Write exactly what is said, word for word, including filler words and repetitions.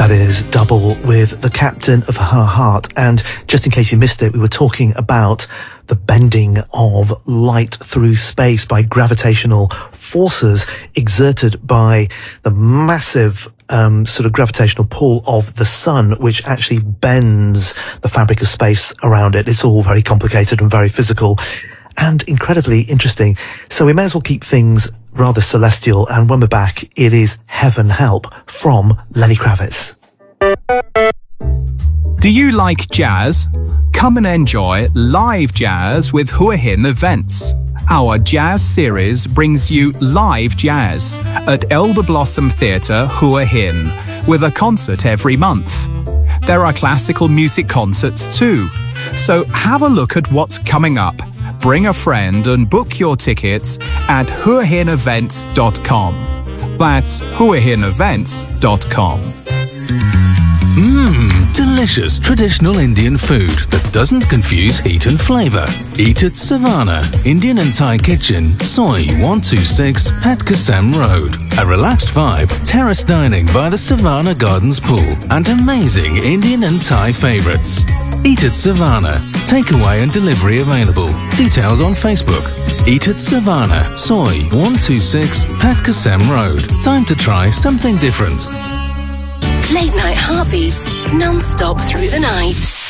That is Double with The Captain of Her Heart. And just in case you missed it, we were talking about the bending of light through space by gravitational forces exerted by the massive um, sort of gravitational pull of the sun, which actually bends the fabric of space around it. It's all very complicated and very physical and incredibly interesting. So we may as well keep things rather celestial. And when we're back, it is Heaven Help from Lenny Kravitz. Do you like jazz? Come and enjoy live jazz with Hua Hin Events. Our jazz series brings you live jazz at Elder Blossom Theatre, Hua Hin, with a concert every month. There are classical music concerts too, so have a look at what's coming up. Bring a friend and book your tickets at hua hin events dot com. That's hua hin events dot com. Mmm, delicious traditional Indian food that doesn't confuse heat and flavour. Eat at Savannah, Indian and Thai Kitchen, Soi one two six, Pat Kasem Road. A relaxed vibe, terrace dining by the Savannah Gardens pool, and amazing Indian and Thai favourites. Eat at Savannah. Takeaway and delivery available. Details on Facebook. Eat at Savannah, Soi one two six, Pat Kasem Road. Time to try something different. Late night heartbeats, non-stop through the night.